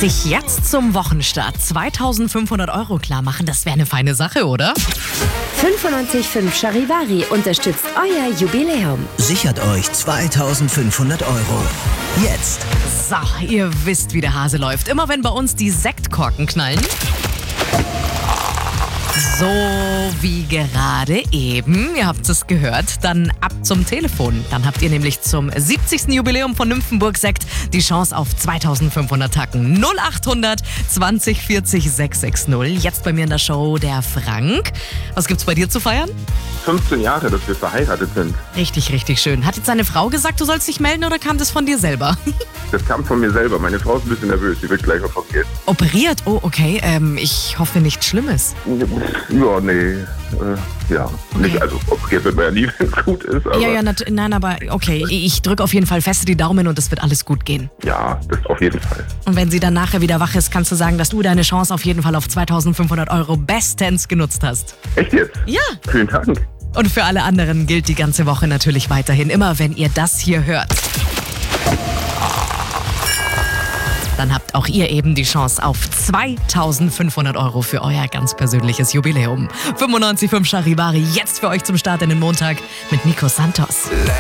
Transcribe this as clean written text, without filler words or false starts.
Sich jetzt zum Wochenstart 2.500 € klar machen, das wäre eine feine Sache, oder? 95.5 Charivari unterstützt euer Jubiläum. Sichert euch 2.500 €. Jetzt. So, ihr wisst, wie der Hase läuft. Immer wenn bei uns die Sektkorken knallen. So wie gerade eben, ihr habt es gehört, dann ab zum Telefon. Dann habt ihr nämlich zum 70. Jubiläum von Nymphenburg Sekt die Chance auf 2.500 Tacken. 0800 20 40 660. Jetzt bei mir in der Show der Frank. Was gibt's bei dir zu feiern? 15 Jahre, dass wir verheiratet sind. Richtig, richtig schön. Hat jetzt deine Frau gesagt, du sollst dich melden oder kam das von dir selber? Das kam von mir selber. Meine Frau ist ein bisschen nervös, die wird gleich operiert. Operiert? Oh, okay. Ich hoffe nichts Schlimmes. Ja, nee. Ja. Nicht, also operiert wird man ja nie, wenn es gut ist. Aber Ja, nein, aber okay. Ich drücke auf jeden Fall feste die Daumen und es wird alles gut gehen. ja, das auf jeden Fall. Und wenn sie dann nachher wieder wach ist, kannst du sagen, dass du deine Chance auf jeden Fall auf 2.500 € bestens genutzt hast. Echt jetzt? Ja. Vielen Dank. Und für alle anderen gilt die ganze Woche natürlich weiterhin, immer wenn ihr das hier hört. Dann habt auch ihr eben die Chance auf 2.500 € für euer ganz persönliches Jubiläum. 95.5 Charivari, jetzt für euch zum Start in den Montag mit Nico Santos.